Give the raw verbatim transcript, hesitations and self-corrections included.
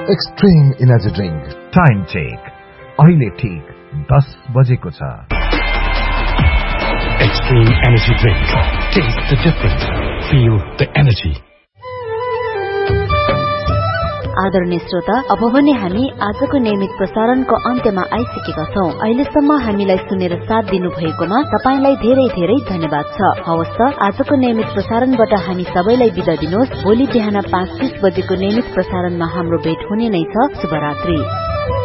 Extreme energy drink. Time check अहिले ठीक दस बजेको छ। Extreme Energy Drink. Taste the difference. Feel the energy. आदरणीय श्रोता, अब भने हामी आजको नियमित प्रसारणको अन्त्यमा आइसकेका छौं। अहिलेसम्म हामीलाई सुनेर साथ दिनु भएकोमा तपाईलाई धेरै धेरै धन्यवाद छ। हवस् त, आजको नियमित प्रसारणबाट हामी सबैलाई बिदा दिनुहोस्। भोलि बिहान पाँच तीस बजेको नियमित प्रसारणमा हाम्रो भेट हुने नै छ। शुभरात्रि।